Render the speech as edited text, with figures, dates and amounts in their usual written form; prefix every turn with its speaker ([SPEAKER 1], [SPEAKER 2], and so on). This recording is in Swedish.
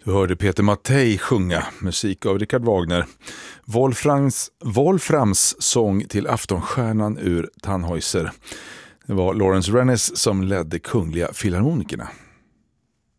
[SPEAKER 1] Du hörde Peter Mattei sjunga musik av Richard Wagner. Wolframs sång till Aftonstjärnan ur Tannhäuser. Det var Lawrence Rennes som ledde Kungliga Filharmonikerna.